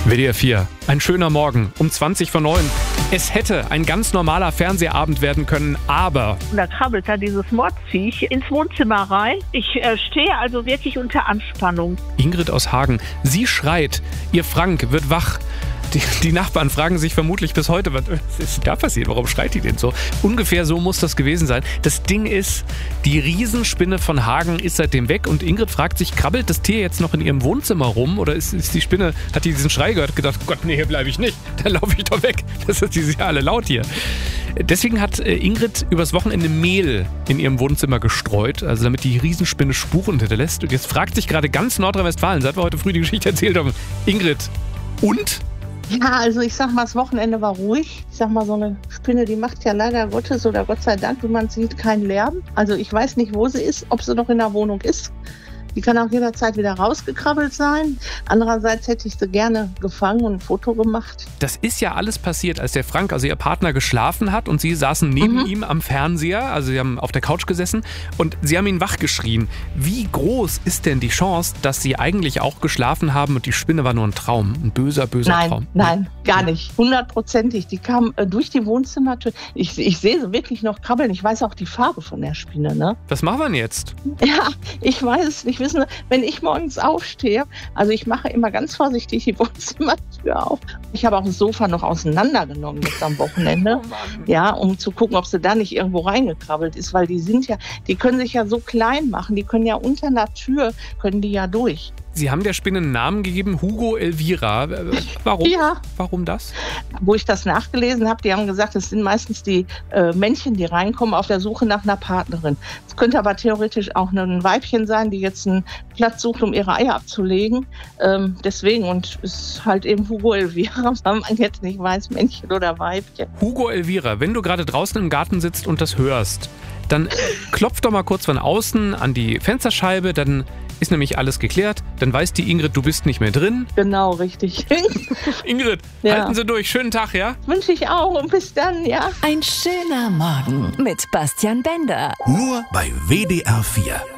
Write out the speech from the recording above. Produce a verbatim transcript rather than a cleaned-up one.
W D R vier, ein schöner Morgen um zwanzig vor neun. Es hätte ein ganz normaler Fernsehabend werden können, aber... Da krabbelt da dieses Mordsviech ins Wohnzimmer rein. Ich äh, stehe also wirklich unter Anspannung. Ingrid aus Hagen, sie schreit, ihr Frank wird wach. Die, die Nachbarn fragen sich vermutlich bis heute, was ist da passiert? Warum schreit die denn so? Ungefähr so muss das gewesen sein. Das Ding ist, die Riesenspinne von Hagen ist seitdem weg und Ingrid fragt sich, krabbelt das Tier jetzt noch in ihrem Wohnzimmer rum oder ist, ist die Spinne, hat die diesen Schrei gehört, gedacht, Gott, nee, hier bleibe ich nicht, dann laufe ich doch weg. Das ist, die sind ja alle laut hier. Deswegen hat Ingrid übers Wochenende Mehl in ihrem Wohnzimmer gestreut, also damit die Riesenspinne Spuren hinterlässt. Und jetzt fragt sich gerade ganz Nordrhein-Westfalen, seit wir heute früh die Geschichte erzählt haben, Ingrid, und? Ja, also ich sag mal, das Wochenende war ruhig. Ich sag mal, so eine Spinne, die macht ja leider Gottes oder Gott sei Dank, wie man sieht, keinen Lärm. Also ich weiß nicht, wo sie ist, ob sie noch in der Wohnung ist. Die kann auch jederzeit wieder rausgekrabbelt sein. Andererseits hätte ich sie gerne gefangen und ein Foto gemacht. Das ist ja alles passiert, als der Frank, also ihr Partner, geschlafen hat und sie saßen neben mhm. ihm am Fernseher, also sie haben auf der Couch gesessen und sie haben ihn wachgeschrien. Wie groß ist denn die Chance, dass sie eigentlich auch geschlafen haben und die Spinne war nur ein Traum, ein böser, böser nein, Traum? Nein, gar nicht. Hundertprozentig. Die kam äh, durch die Wohnzimmertür. Ich, ich sehe sie wirklich noch krabbeln. Ich weiß auch die Farbe von der Spinne. Ne? Was machen wir denn jetzt? Ja, ich weiß es nicht. Wissen Sie, wenn ich morgens aufstehe, also ich mache immer ganz vorsichtig die Wohnzimmertür auf. Ich habe auch das Sofa noch auseinandergenommen jetzt am Wochenende, oh ja, um zu gucken, ob sie da nicht irgendwo reingekrabbelt ist, weil die sind ja, die können sich ja so klein machen, die können ja unter einer Tür, können die ja durch. Sie haben der Spinne einen Namen gegeben, Hugo Elvira. Warum? Ja. Warum das? Wo ich das nachgelesen habe, die haben gesagt, es sind meistens die äh, Männchen, die reinkommen auf der Suche nach einer Partnerin. Es könnte aber theoretisch auch ein Weibchen sein, die jetzt einen Platz sucht, um ihre Eier abzulegen. Ähm, deswegen, und es ist halt eben Hugo Elvira, weil man jetzt nicht weiß, Männchen oder Weibchen. Hugo Elvira, wenn du gerade draußen im Garten sitzt und das hörst, dann klopf doch mal kurz von außen an die Fensterscheibe, dann ist nämlich alles geklärt. Dann weiß die Ingrid, du bist nicht mehr drin. Genau, richtig. Ingrid, ja. Halten Sie durch. Schönen Tag, ja? Wünsche ich auch und bis dann, ja. Ein schöner Morgen mit Bastian Bender. Nur bei W D R vier.